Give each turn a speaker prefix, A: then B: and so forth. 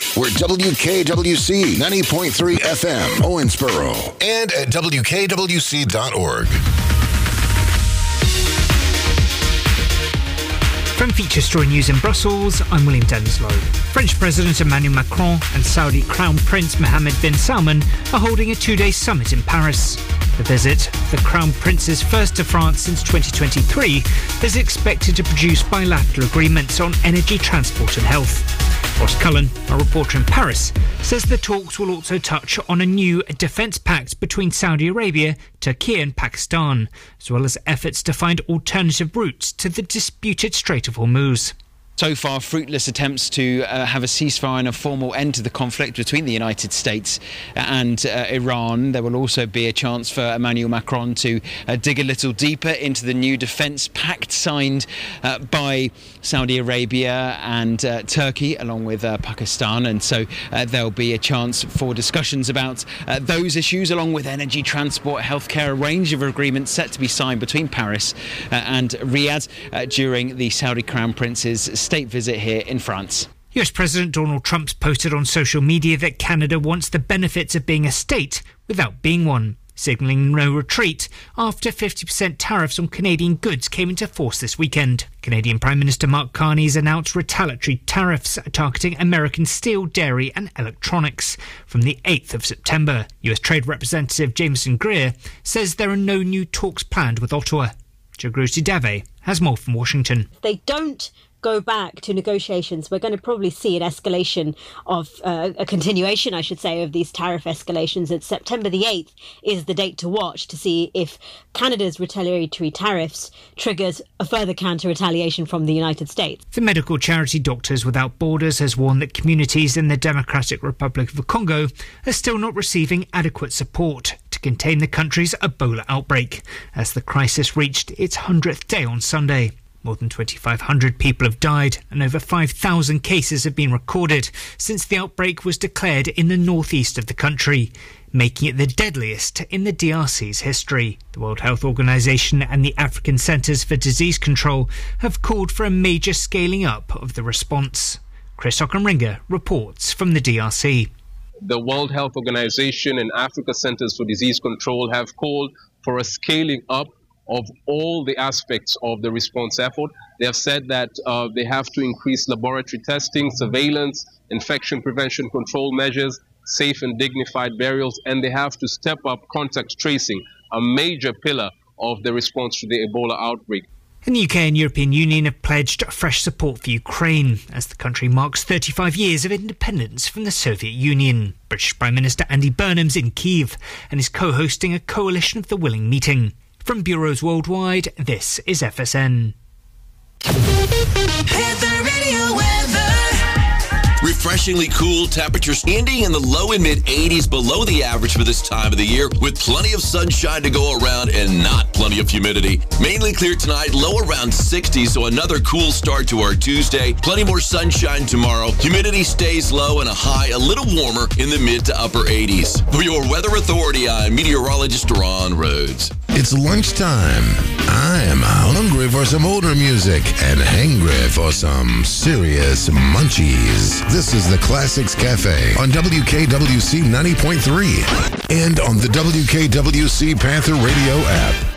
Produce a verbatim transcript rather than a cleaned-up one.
A: We're W K W C ninety point three F M, Owensboro, and at W K W C dot org.
B: From Feature Story News in Brussels, I'm William Dennislow. French President Emmanuel Macron and Saudi Crown Prince Mohammed bin Salman are holding a two-day summit in Paris. The visit, the Crown Prince's first to France since twenty twenty-three, is expected to produce bilateral agreements on energy, transport and health. Ross Cullen, a reporter in Paris, says the talks will also touch on a new defence pact between Saudi Arabia, Turkey and Pakistan, as well as efforts to find alternative routes to the disputed Strait of Hormuz.
C: So far, fruitless attempts to uh, have a ceasefire and a formal end to the conflict between the United States and uh, Iran. There will also be a chance for Emmanuel Macron to uh, dig a little deeper into the new defence pact signed uh, by Saudi Arabia and uh, Turkey, along with uh, Pakistan. And so uh, there'll be a chance for discussions about uh, those issues, along with energy, transport, healthcare, a range of agreements set to be signed between Paris uh, and Riyadh uh, during the Saudi Crown Prince's state visit here in France.
B: U S President Donald Trump's posted on social media that Canada wants the benefits of being a state without being one, signalling no retreat after fifty percent tariffs on Canadian goods came into force this weekend. Canadian Prime Minister Mark Carney has announced retaliatory tariffs targeting American steel, dairy and electronics from the eighth of September. U S Trade Representative Jameson Greer says there are no new talks planned with Ottawa. Jagruti Dave has more from Washington.
D: They don't go back to negotiations. We're going to probably see an escalation of uh, a continuation, I should say, of these tariff escalations. And September the eighth is the date to watch to see if Canada's retaliatory tariffs triggers a further counter-retaliation from the United States.
B: The medical charity Doctors Without Borders has warned that communities in the Democratic Republic of the Congo are still not receiving adequate support to contain the country's Ebola outbreak, as the crisis reached its hundredth day on Sunday. More than twenty-five hundred people have died and over five thousand cases have been recorded since the outbreak was declared in the northeast of the country, making it the deadliest in the D R C's history. The World Health Organization and the African Centers for Disease Control have called for a major scaling up of the response. Chris Ockenringer reports from the D R C.
E: The World Health Organization and Africa Centers for Disease Control have called for a scaling up of all the aspects of the response effort. They have said that uh, they have to increase laboratory testing, surveillance, infection prevention control measures, safe and dignified burials, and they have to step up contact tracing, a major pillar of the response to the Ebola outbreak.
B: And the U K and European Union have pledged fresh support for Ukraine as the country marks thirty-five years of independence from the Soviet Union. British Prime Minister Andy Burnham's in Kyiv and is co-hosting a coalition of the willing meeting. From bureaus worldwide, this is F S N.
F: Refreshingly cool temperatures standing in the low and mid eighties below the average for this time of the year, with plenty of sunshine to go around and not plenty of humidity. Mainly clear tonight, low around sixty, so another cool start to our Tuesday. Plenty more sunshine tomorrow. Humidity stays low and a high a little warmer in the mid to upper eighties. For your weather authority, I'm meteorologist Ron Rhodes.
A: It's lunchtime. I'm hungry for some older music and hangry for some serious munchies. This is the Classics Cafe on W K W C ninety point three and on the W K W C Panther Radio app.